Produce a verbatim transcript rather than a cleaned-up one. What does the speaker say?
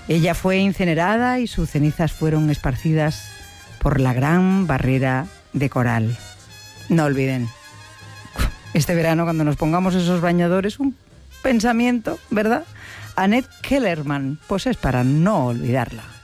Ella fue incinerada y sus cenizas fueron esparcidas por la Gran Barrera de Coral. No olviden, este verano cuando nos pongamos esos bañadores, un pensamiento, ¿verdad? Annette Kellerman, pues es para no olvidarla.